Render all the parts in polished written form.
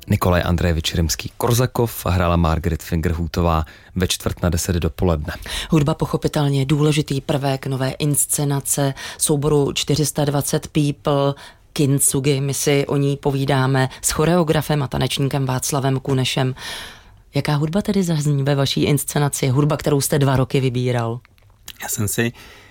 Nikolaj Andrejevič Rimský-Korzakov a hrála Margaret Fingerhootová ve 9:45 dopoledne. Hudba pochopitelně je důležitý prvek nové inscenace souboru 420 People, Kintsugi. My si o ní povídáme s choreografem a tanečníkem Václavem Kunešem. Jaká hudba tedy zazní ve vaší inscenaci? Hudba, kterou jste 2 roky vybíral. Já jsem si,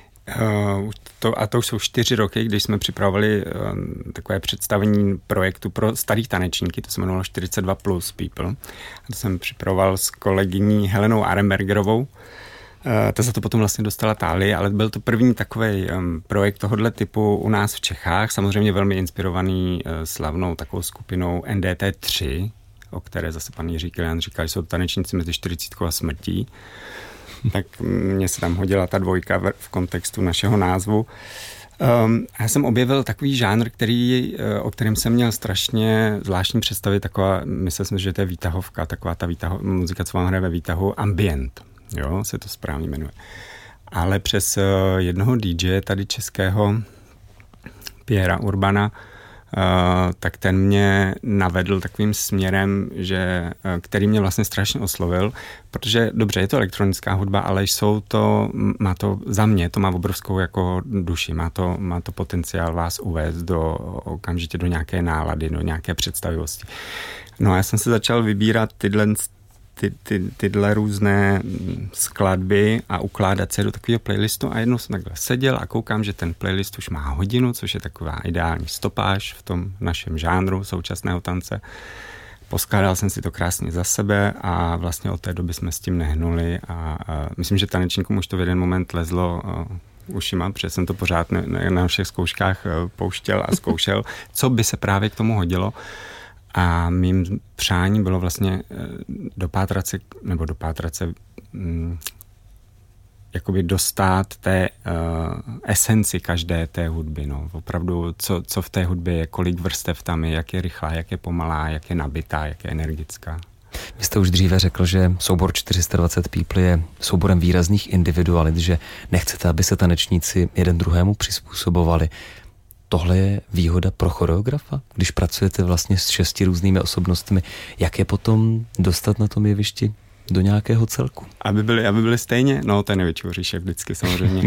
to už jsou 4 roky, když jsme připravovali takové představení projektu pro starý tanečníky, to se jmenovalo 42 plus People. A to jsem připravoval s kolegyní Helenou Arenbergerovou. Ta za to potom vlastně dostala Tálii, ale byl to první takový projekt tohohle typu u nás v Čechách, samozřejmě velmi inspirovaný slavnou takovou skupinou NDT3, o které zase pan Jiří Kilian říkal, že jsou tanečníci mezi 40 a smrtí. Tak mně se tam hodila ta 2 v kontextu našeho názvu. Já jsem objevil takový žánr, o kterém jsem měl strašně zvláštní představy, myslel jsem, že to je výtahovka, taková ta muzika, co vám hraje ve výtahu, ambient, jo, se to správně jmenuje. Ale přes jednoho DJ tady českého, Piera Urbana, tak ten mě navedl takovým směrem, který mě vlastně strašně oslovil, protože dobře, je to elektronická hudba, ale má to za mě, to má obrovskou jako duši, má to potenciál vás uvést okamžitě do nějaké nálady, do nějaké představivosti. No a já jsem se začal vybírat tyhle různé skladby a ukládat se do takového playlistu a jednou jsem takhle seděl a koukám, že ten playlist už má hodinu, což je taková ideální stopáž v tom našem žánru současného tance. Poskládal jsem si to krásně za sebe a vlastně od té doby jsme s tím nehnuli a myslím, že tanečníkům už to v jeden moment lezlo ušima, protože jsem to pořád na všech zkouškách pouštěl a zkoušel, co by se právě k tomu hodilo. A mým přáním bylo vlastně dopátrat se jakoby dostat té esenci každé té hudby. No. Opravdu, co v té hudbě je, kolik vrstev tam je, jak je rychlá, jak je pomalá, jak je nabitá, jak je energická. Vy jste už dříve řekl, že soubor 420 People je souborem výrazných individualit, že nechcete, aby se tanečníci jeden druhému přizpůsobovali. Tohle je výhoda pro choreografa, když pracujete vlastně s 6 různými osobnostmi. Jak je potom dostat na tom jevišti do nějakého celku? Aby byli stejně? No, to je největší oříšek vždycky samozřejmě.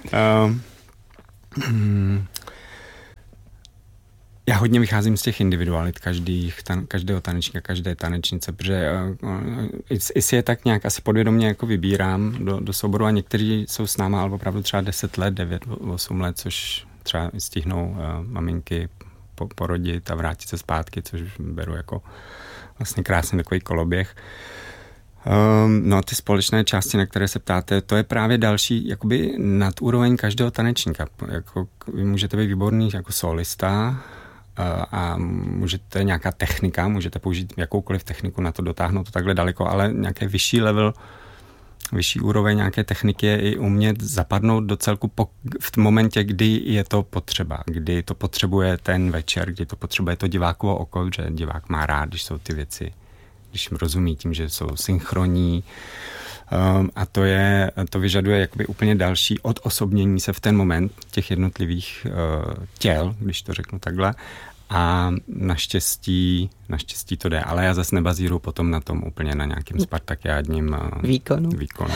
Já hodně vycházím z těch individualit každého tanečníka, každé tanečnice, protože jestli je tak nějak asi podvědomě jako vybírám do souboru a někteří jsou s náma ale opravdu třeba 10 let, 9, 8 let, což třeba stihnou maminky porodit a vrátit se zpátky, což beru jako vlastně krásný takový koloběh. No ty společné části, na které se ptáte, to je právě další jakoby nadúroveň každého tanečníka. Jako, vy můžete být výborný jako solista a můžete nějaká technika, můžete použít jakoukoliv techniku na to dotáhnout to takhle daleko, ale nějaké vyšší level, vyšší úroveň nějaké techniky je i umět zapadnout do celku v momentě, kdy je to potřeba, kdy to potřebuje ten večer, kdy to potřebuje to divákovo oko, že divák má rád, když jsou ty věci, když rozumí tím, že jsou synchronní, a to vyžaduje jakoby úplně další odosobnění se v ten moment těch jednotlivých těl, když to řeknu takhle. A naštěstí to jde, ale já zase nebazíruju potom na tom úplně na nějakým spartakiádním výkonu.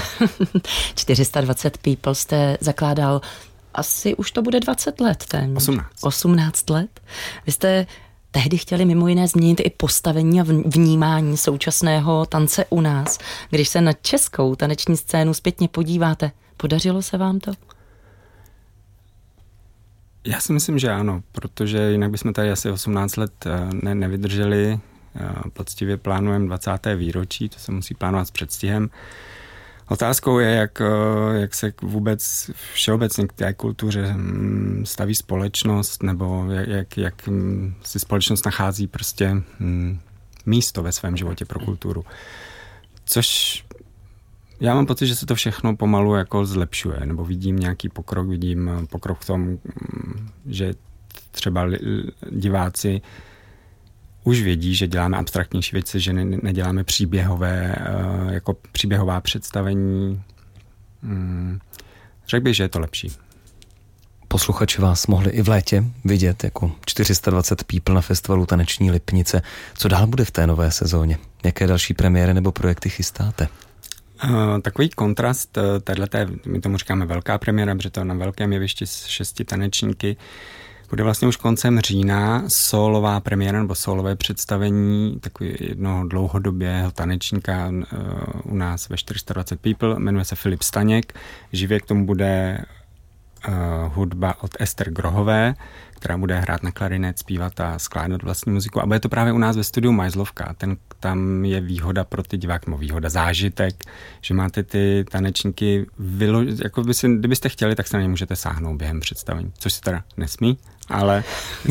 420 People jste zakládal asi už to bude 20 let. 18 let. Vy jste tehdy chtěli mimo jiné změnit i postavení a vnímání současného tance u nás. Když se na českou taneční scénu zpětně podíváte, podařilo se vám to? Já si myslím, že ano, protože jinak bychom tady asi 18 let nevydrželi. Poctivě plánujeme 20. výročí, to se musí plánovat s předstihem. Otázkou je, jak se vůbec všeobecně k té kultuře staví společnost, nebo jak si společnost nachází prostě místo ve svém životě pro kulturu. Což já mám pocit, že se to všechno pomalu jako zlepšuje, nebo vidím nějaký pokrok v tom, že třeba diváci už vědí, že děláme abstraktnější věci, že neděláme příběhová představení. Řekl bych, že je to lepší. posluchači vás mohli i v létě vidět jako 420 People na festivalu Taneční Lipnice. Co dál bude v té nové sezóně? Jaké další premiéry nebo projekty chystáte? Takový kontrast, my tomu říkáme velká premiéra, protože to na velkém jevišti s 6 tanečníky, bude vlastně už koncem října solová premiéra nebo solové představení takový jednoho dlouhodobého tanečníka u nás ve 420 People, jmenuje se Filip Staněk. Živě k tomu bude hudba od Ester Grohové, která bude hrát na klarinet, zpívat a skládat vlastní muziku. A bude to právě u nás ve studiu Majzlovka. Tam je výhoda pro ty diváky, výhoda, zážitek, že máte ty tanečníky, jako kdybyste chtěli, tak se na ně můžete sáhnout během představení, což se teda nesmí, ale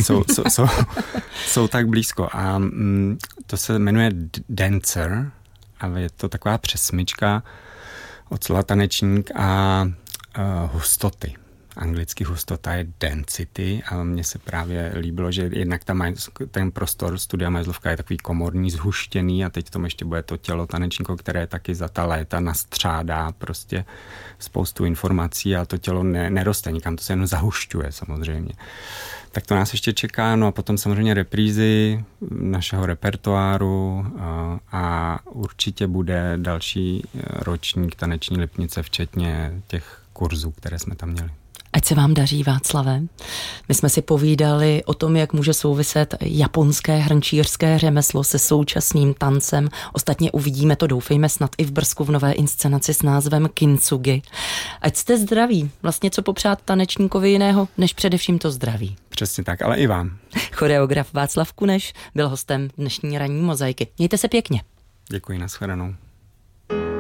jsou tak blízko. A to se jmenuje Dancer a je to taková přesmyčka od slova tanečník a hustoty. Anglicky hustota je density a mně se právě líbilo, že jednak ten prostor studia Majzlovka je takový komorní, zhuštěný a teď v tom ještě bude to tělo tanečníků, které taky za ta léta nastřádá prostě spoustu informací a to tělo neroste nikam, to se jen zahušťuje samozřejmě. Tak to nás ještě čeká, no a potom samozřejmě reprízy našeho repertoáru a určitě bude další ročník Taneční Lipnice, včetně těch kurzů, které jsme tam měli. Ať se vám daří, Václave. My jsme si povídali o tom, jak může souviset japonské hrnčířské řemeslo se současným tancem. Ostatně uvidíme to, doufejme, snad i v Brzku v nové inscenaci s názvem Kintsugi. Ať jste zdraví. Vlastně co popřát tanečníkovi jiného, než především to zdraví. Přesně tak, ale i vám. Choreograf Václav Kuneš byl hostem dnešní ranní mozaiky. Mějte se pěkně. Děkuji, nashledanou.